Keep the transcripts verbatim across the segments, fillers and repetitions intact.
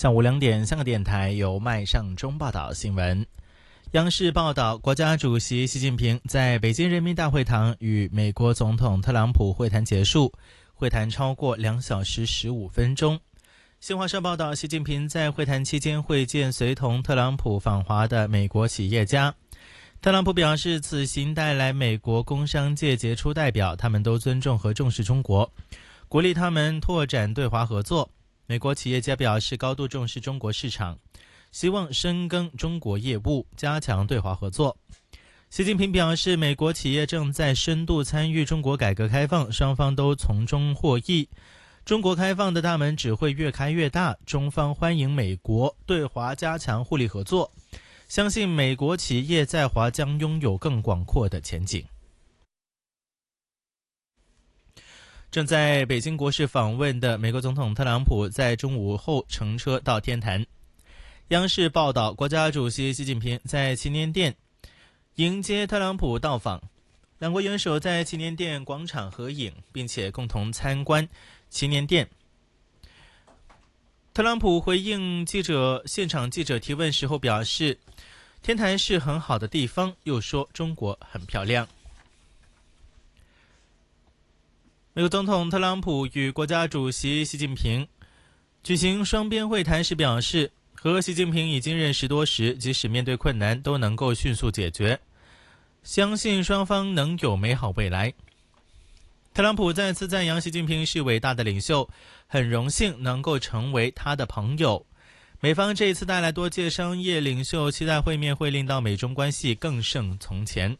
下午两点，香港电台由麦尚中报道新闻。央视报道，国家主席习近平在北京人民大会堂与美国总统特朗普会谈结束，会谈超过两小时十五分钟。新华社报道，习近平在会谈期间会见随同特朗普访华的美国企业家。特朗普表示，此行带来美国工商界杰出代表，他们都尊重和重视中国，鼓励他们拓展对华合作。美国企业家表示高度重视中国市场，希望深耕中国业务，加强对华合作。习近平表示，美国企业正在深度参与中国改革开放，双方都从中获益。中国开放的大门只会越开越大，中方欢迎美国对华加强互利合作，相信美国企业在华将拥有更广阔的前景。正在北京国事访问的美国总统特朗普在中午后乘车到天坛。央视报道，国家主席习近平在祈年殿迎接特朗普到访，两国元首在祈年殿广场合影，并且共同参观祈年殿。特朗普回应记者现场记者提问时候表示，天坛是很好的地方，又说中国很漂亮。美国总统特朗普与国家主席习近平举行双边会谈时表示，和习近平已经认识多时，即使面对困难都能够迅速解决，相信双方能有美好未来。特朗普再次赞扬习近平是伟大的领袖，很荣幸能够成为他的朋友。美方这一次带来多届商业领袖，期待会面会令到美中关系更胜从前。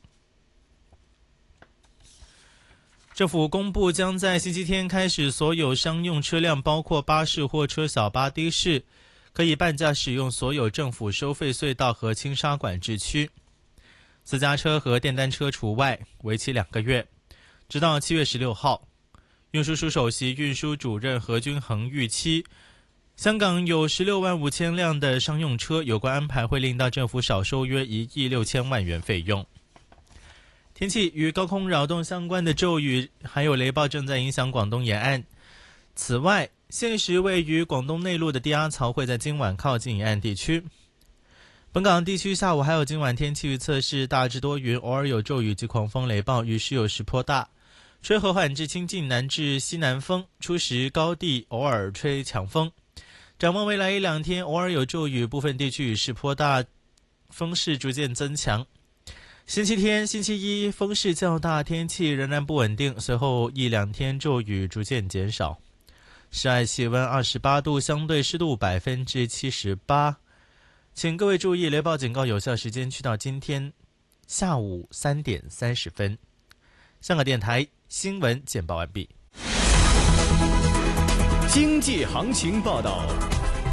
政府公布将在星期天开始，所有商用车辆包括巴士、货车、小巴、的士可以半价使用所有政府收费隧道和轻沙管制区，私家车和电单车除外，为期两个月，直到七月十六号。运输署首席运输主任何君衡预期，香港有十六万五千辆的商用车，有关安排会令到政府少收约一亿六千万元费用。天气，与高空扰动相关的骤雨还有雷暴正在影响广东沿岸。此外，现时位于广东内陆的低压槽会在今晚靠近沿岸地区。本港地区下午还有今晚天气预测是大致多云，偶尔有骤雨及狂风雷暴，雨势有时颇大，吹和缓至清劲南至西南风，初时高地偶尔吹强风。展望未来一两天，偶尔有骤雨，部分地区雨势颇大，风势逐渐增强。星期天、星期一风势较大，天气仍然不稳定，随后一两天骤雨逐渐减少。室外气温二十八度，相对湿度百分之七十八。请各位注意，雷暴警告有效时间去到今天下午三点三十分。香港电台新闻简报完毕。 经济行情报道。